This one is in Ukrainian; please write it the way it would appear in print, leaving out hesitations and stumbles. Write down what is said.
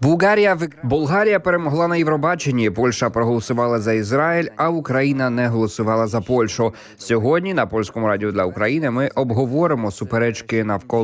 Болгарія перемогла на Євробаченні. Польща проголосувала за Ізраїль, а Україна не голосувала за Польщу. Сьогодні на Польському радіо для України ми обговоримо суперечки навколо